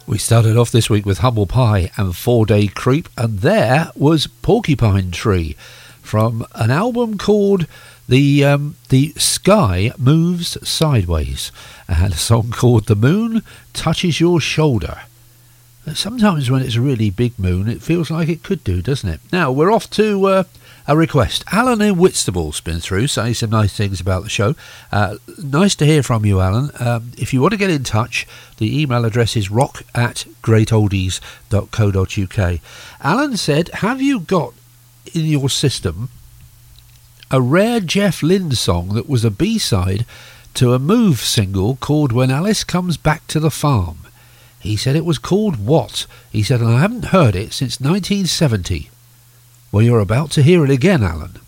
We started off this week with Humble Pie and 4 Day Creep, and there was Porcupine Tree from an album called The Sky Moves Sideways, and a song called The Moon Touches Your Shoulder. Sometimes when it's a really big moon, it feels like it could do, doesn't it? Now, we're off to a request. Alan in Whitstable's been through, saying some nice things about the show. Nice to hear from you, Alan. If you want to get in touch, the email address is rock@greatoldies.co.uk. Alan said, have you got in your system a rare Jeff Lynne song that was a B-side to a Move single called When Alice Comes Back to the Farm? He said it was called What? He said, and I haven't heard it since 1970. Well, you're about to hear it again, Alan.